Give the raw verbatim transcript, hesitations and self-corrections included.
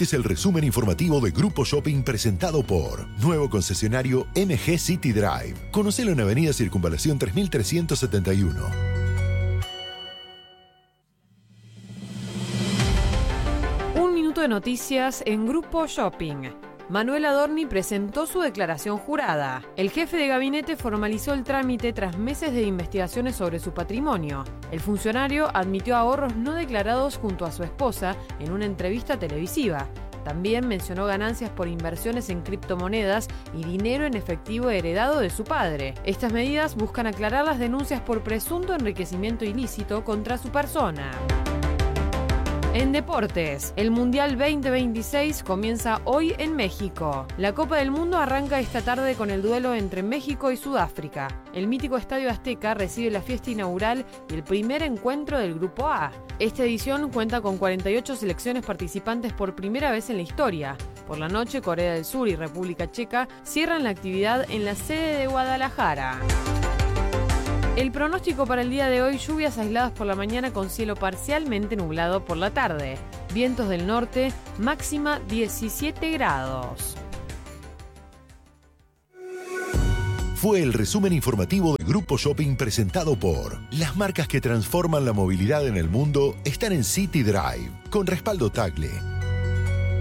Este es el resumen informativo de Grupo Shopping presentado por Nuevo Concesionario M G City Drive. Conocelo en Avenida Circunvalación tres mil trescientos setenta y uno. Un minuto de noticias en Grupo Shopping. Manuel Adorni presentó su declaración jurada. El jefe de gabinete formalizó el trámite tras meses de investigaciones sobre su patrimonio. El funcionario admitió ahorros no declarados junto a su esposa en una entrevista televisiva. También mencionó ganancias por inversiones en criptomonedas y dinero en efectivo heredado de su padre. Estas medidas buscan aclarar las denuncias por presunto enriquecimiento ilícito contra su persona. En deportes, el Mundial veinte veintiséis comienza hoy en México. La Copa del Mundo arranca esta tarde con el duelo entre México y Sudáfrica. El mítico Estadio Azteca recibe la fiesta inaugural y el primer encuentro del Grupo A. Esta edición cuenta con cuarenta y ocho selecciones participantes por primera vez en la historia. Por la noche, Corea del Sur y República Checa cierran la actividad en la sede de Guadalajara. El pronóstico para el día de hoy: lluvias aisladas por la mañana con cielo parcialmente nublado por la tarde. Vientos del norte, máxima diecisiete grados. Fue el resumen informativo de Grupo Shopping presentado por las marcas que transforman la movilidad en el mundo están en City Drive, con respaldo Tagle.